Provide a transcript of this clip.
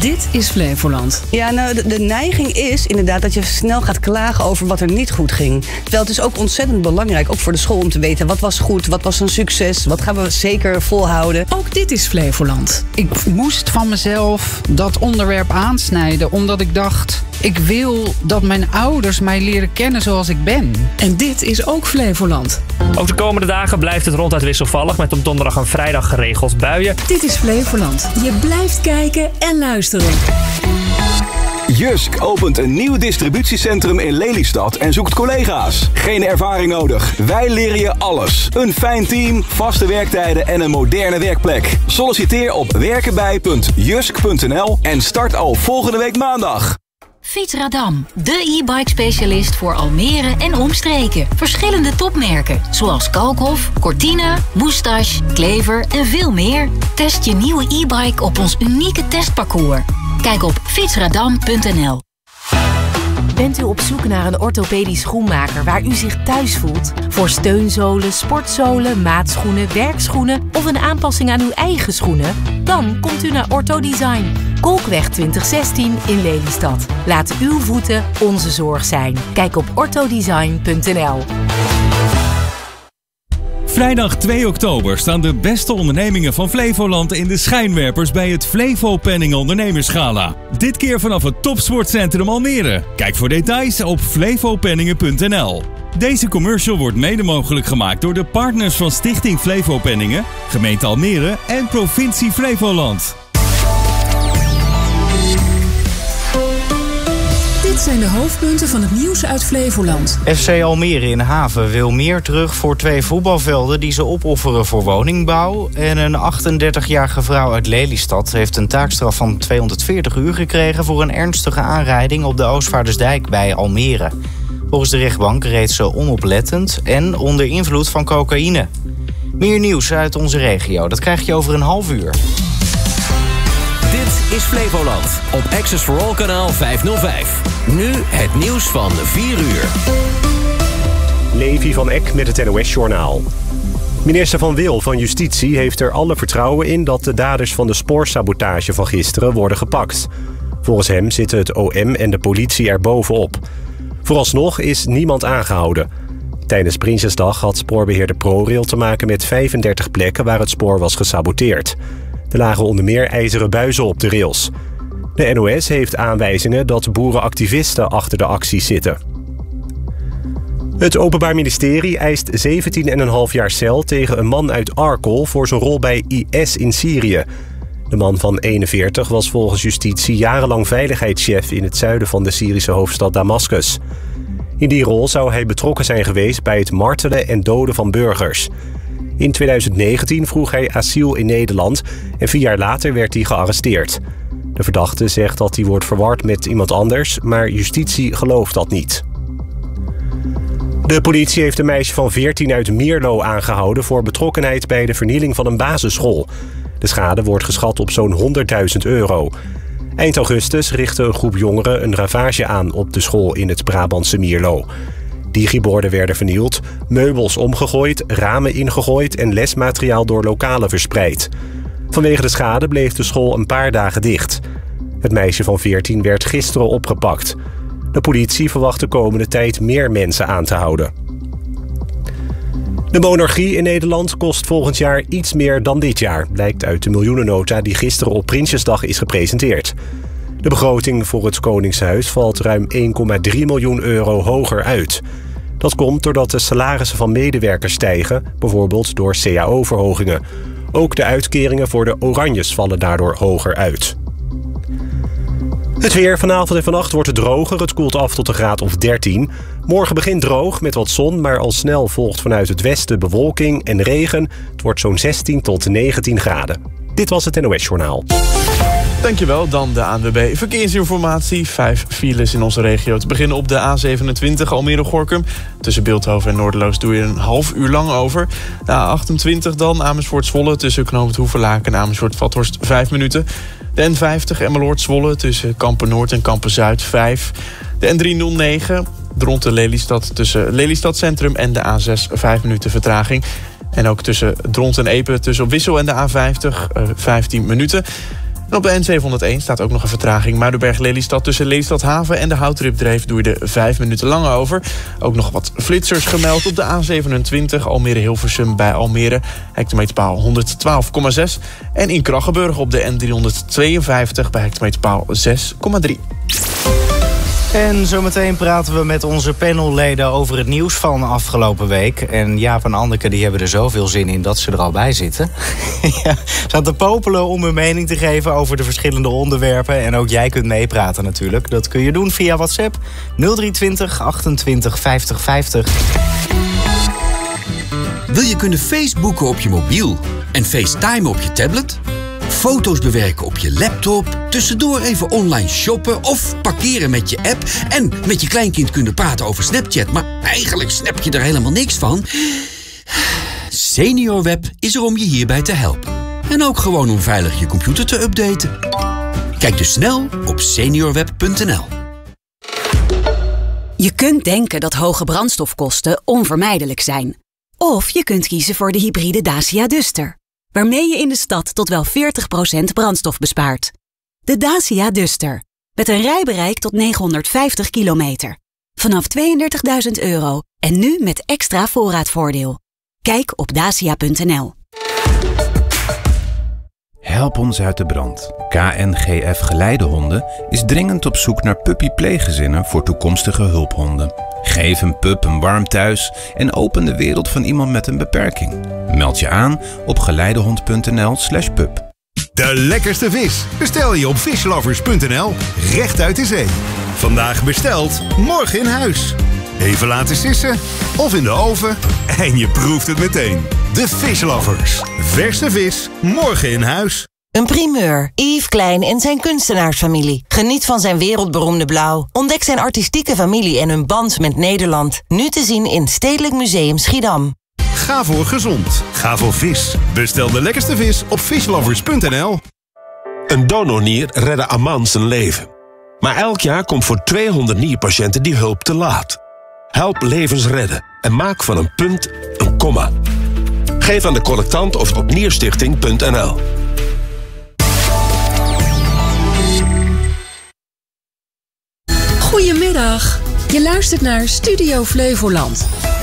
Dit is Flevoland. Ja, nou, de neiging is inderdaad dat je snel gaat klagen over wat er niet goed ging. Terwijl het is ook ontzettend belangrijk, ook voor de school, om te weten wat was goed, wat was een succes, wat gaan we zeker volhouden. Ook dit is Flevoland. Ik moest van mezelf dat onderwerp aansnijden, omdat ik dacht, ik wil dat mijn ouders mij leren kennen zoals ik ben. En dit is ook Flevoland. Ook de komende dagen blijft het ronduit wisselvallig met op donderdag en vrijdag geregeld buien. Dit is Flevoland. Je blijft kijken en luisteren. Jysk opent een nieuw distributiecentrum in Lelystad en zoekt collega's. Geen ervaring nodig. Wij leren je alles. Een fijn team, vaste werktijden en een moderne werkplek. Solliciteer op werkenbij.jysk.nl en start al volgende week maandag. Fietsradam, de e-bike specialist voor Almere en omstreken. Verschillende topmerken, zoals Kalkhof, Cortina, Moustache, Klever en veel meer. Test je nieuwe e-bike op ons unieke testparcours. Kijk op fietsradam.nl. Bent u op zoek naar een orthopedisch schoenmaker waar u zich thuis voelt? Voor steunzolen, sportzolen, maatschoenen, werkschoenen of een aanpassing aan uw eigen schoenen? Dan komt u naar Ortho Design. Kolkweg 2016 in Lelystad. Laat uw voeten onze zorg zijn. Kijk op orthodesign.nl. Vrijdag 2 oktober staan de beste ondernemingen van Flevoland in de schijnwerpers bij het Flevo Penning Ondernemersgala. Dit keer vanaf het Topsportcentrum Almere. Kijk voor details op flevopenningen.nl. Deze commercial wordt mede mogelijk gemaakt door de partners van Stichting Flevo Penningen, Gemeente Almere en Provincie Flevoland. Dit zijn de hoofdpunten van het nieuws uit Flevoland. FC Almere in Haven wil meer terug voor 2 voetbalvelden die ze opofferen voor woningbouw. En een 38-jarige vrouw uit Lelystad heeft een taakstraf van 240 uur gekregen voor een ernstige aanrijding op de Oostvaardersdijk bij Almere. Volgens de rechtbank reed ze onoplettend en onder invloed van cocaïne. Meer nieuws uit onze regio, dat krijg je over een half uur. Dit is Flevoland op Access for All kanaal 505. Nu het nieuws van 4 uur. Levi van Eck met het NOS-journaal. Minister Van Wil van Justitie heeft er alle vertrouwen in dat de daders van de spoorsabotage van gisteren worden gepakt. Volgens hem zitten het OM en de politie er bovenop. Vooralsnog is niemand aangehouden. Tijdens Prinsjesdag had spoorbeheerder ProRail te maken met 35 plekken waar het spoor was gesaboteerd. Er lagen onder meer ijzeren buizen op de rails. De NOS heeft aanwijzingen dat boerenactivisten achter de acties zitten. Het Openbaar Ministerie eist 17,5 jaar cel tegen een man uit Arkel voor zijn rol bij IS in Syrië. De man van 41 was volgens justitie jarenlang veiligheidschef in het zuiden van de Syrische hoofdstad Damascus. In die rol zou hij betrokken zijn geweest bij het martelen en doden van burgers. In 2019 vroeg hij asiel in Nederland en 4 jaar later werd hij gearresteerd. De verdachte zegt dat hij wordt verward met iemand anders, maar justitie gelooft dat niet. De politie heeft een meisje van 14 uit Mierlo aangehouden voor betrokkenheid bij de vernieling van een basisschool. De schade wordt geschat op zo'n €100.000. Eind augustus richtte een groep jongeren een ravage aan op de school in het Brabantse Mierlo. Digiborden werden vernield, meubels omgegooid, ramen ingegooid en lesmateriaal door lokalen verspreid. Vanwege de schade bleef de school een paar dagen dicht. Het meisje van 14 werd gisteren opgepakt. De politie verwacht de komende tijd meer mensen aan te houden. De monarchie in Nederland kost volgend jaar iets meer dan dit jaar, blijkt uit de miljoenennota die gisteren op Prinsjesdag is gepresenteerd. De begroting voor het Koningshuis valt ruim €1,3 miljoen hoger uit. Dat komt doordat de salarissen van medewerkers stijgen, bijvoorbeeld door CAO-verhogingen. Ook de uitkeringen voor de Oranjes vallen daardoor hoger uit. Het weer vanavond en vannacht wordt het droger. Het koelt af tot een graad of 13. Morgen begint droog met wat zon, maar al snel volgt vanuit het westen bewolking en regen. Het wordt zo'n 16 tot 19 graden. Dit was het NOS-journaal. Dankjewel, dan de ANWB Verkeersinformatie. 5 files in onze regio. Te beginnen op de A27 Almere-Gorkum. Tussen Bilthoven en Noorderloos doe je een half uur lang over. De A28 dan, Amersfoort-Zwolle. Tussen Knoopend Hoevelaken en Amersfoort-Vathorst 5 minuten. De N50 Emmeloord-Zwolle tussen Kampen-Noord en Kampen-Zuid 5. De N309 Dronten Lelystad tussen Lelystad Centrum en de A6 5 minuten vertraging. En ook tussen Dronten en Epe tussen Op Wissel en de A50 15 minuten. En op de N701 staat ook nog een vertraging. Muidenberg-Lelystad tussen Lelystad Haven en de Houtripdreef doe je er 5 minuten langer over. Ook nog wat flitsers gemeld op de A27 Almere-Hilversum bij Almere. Hectometerpaal 112,6. En in Kraggenburg op de N352 bij hectometerpaal 6,3. En zometeen praten we met onze panelleden over het nieuws van afgelopen week. En Jaap en Anneke die hebben er zoveel zin in dat ze er al bij zitten. Ja, ze zaten te popelen om hun mening te geven over de verschillende onderwerpen. En ook jij kunt meepraten natuurlijk. Dat kun je doen via WhatsApp 0320 28 50 50. Wil je kunnen Facebooken op je mobiel en FaceTime op je tablet? Foto's bewerken op je laptop, tussendoor even online shoppen of parkeren met je app en met je kleinkind kunnen praten over Snapchat, maar eigenlijk snap je er helemaal niks van? SeniorWeb is er om je hierbij te helpen. En ook gewoon om veilig je computer te updaten. Kijk dus snel op seniorweb.nl. Je kunt denken dat hoge brandstofkosten onvermijdelijk zijn. Of je kunt kiezen voor de hybride Dacia Duster, waarmee je in de stad tot wel 40% brandstof bespaart. De Dacia Duster, met een rijbereik tot 950 kilometer. Vanaf €32.000 en nu met extra voorraadvoordeel. Kijk op dacia.nl. Help ons uit de brand. KNGF Geleidehonden is dringend op zoek naar puppypleeggezinnen voor toekomstige hulphonden. Geef een pup een warm thuis en open de wereld van iemand met een beperking. Meld je aan op geleidehond.nl/pup. De lekkerste vis bestel je op fishlovers.nl, recht uit de zee. Vandaag besteld, morgen in huis. Even laten sissen of in de oven en je proeft het meteen. De Fishlovers. Verse vis, morgen in huis. Een primeur. Yves Klein en zijn kunstenaarsfamilie. Geniet van zijn wereldberoemde blauw. Ontdek zijn artistieke familie en hun band met Nederland. Nu te zien in Stedelijk Museum Schiedam. Ga voor gezond. Ga voor vis. Bestel de lekkerste vis op fishlovers.nl. Een donornier redde Aman zijn leven. Maar elk jaar komt voor 200 nierpatiënten die hulp te laat. Help levens redden en maak van een punt een komma. Geef aan de collectant of op nierstichting.nl. Goedemiddag. Je luistert naar Studio Flevoland.